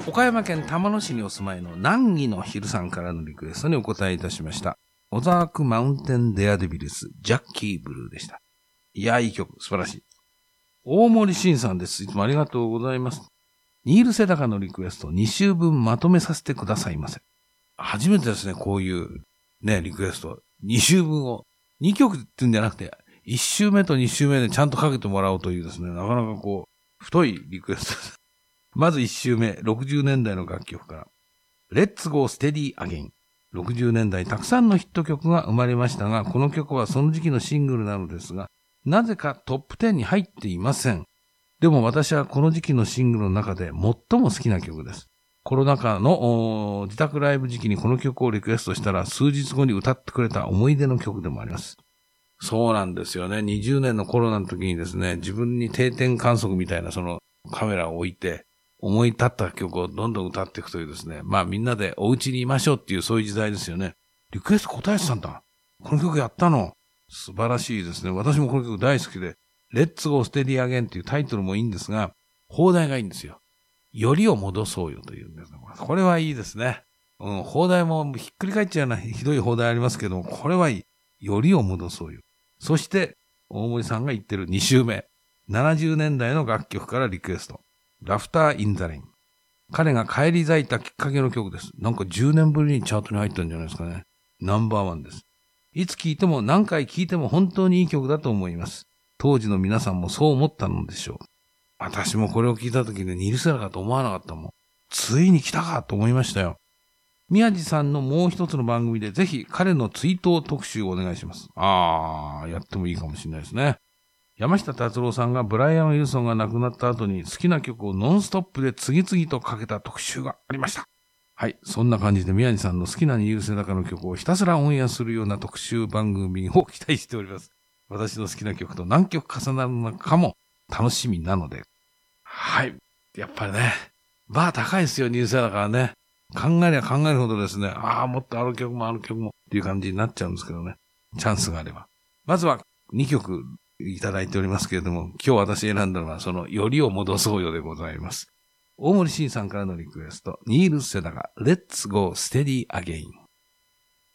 岡山県玉野市にお住まいの南紀の昼さんからのリクエストにお答えいたしました。オザークマウンテンデアデビルス、ジャッキーブルーでした。いや、いい曲、素晴らしい。大森慎さんです。いつもありがとうございます。ニール・セダカのリクエスト2週分まとめさせてくださいませ。初めてですね、こういうね、リクエスト。2週分を、2曲って言うんじゃなくて、1週目と2週目でちゃんとかけてもらおうというですね、なかなかこう、太いリクエストです。まず1週目、60年代の楽曲から。Let's Go Steady Again。60年代たくさんのヒット曲が生まれましたが、この曲はその時期のシングルなのですが、なぜかトップ10に入っていません。でも私はこの時期のシングルの中で最も好きな曲です。コロナ禍の自宅ライブ時期にこの曲をリクエストしたら数日後に歌ってくれた思い出の曲でもあります。そうなんですよね。20年のコロナの時にですね、自分に定点観測みたいなそのカメラを置いて、思い立った曲をどんどん歌っていくというですね、まあみんなでお家にいましょうっていうそういう時代ですよね。リクエスト答えてたんだ。この曲やったの。素晴らしいですね。私もこの曲大好きで、Let's Go Steady Again っていうタイトルもいいんですが、放題がいいんですよ。よりを戻そうよというんです。これはいいですね。放題もひっくり返っちゃうようなひどい放題ありますけども、これはいい。よりを戻そうよ。そして、大森さんが言ってる2週目。70年代の楽曲からリクエスト。ラフター・イン・ザ・レイン。彼が帰り咲いたきっかけの曲です。なんか10年ぶりにチャートに入ったんじゃないですかね。ナンバー1です。いつ聴いても何回聴いても本当にいい曲だと思います。当時の皆さんもそう思ったのでしょう。私もこれを聞いた時にニルセラかと思わなかったもん。ついに来たかと思いましたよ。宮地さんのもう一つの番組でぜひ彼の追悼特集をお願いします。やってもいいかもしれないですね。山下達郎さんがブライアン・ウィルソンが亡くなった後に好きな曲をノンストップで次々とかけた特集がありました。はい。そんな感じで宮地さんの好きなニールセダカの曲をひたすらオンエアするような特集番組を期待しております。私の好きな曲と何曲重なるのかも楽しみなので。はい。やっぱりね、バー高いですよ、ニールセダカはね。考えりゃ考えるほどですね、もっとあの曲もあの曲もっていう感じになっちゃうんですけどね。チャンスがあれば。まずは2曲いただいておりますけれども、今日私選んだのはそのよりを戻そうよでございます。大森慎さんからのリクエスト、ニールセダカ、Let's Go Steady Again。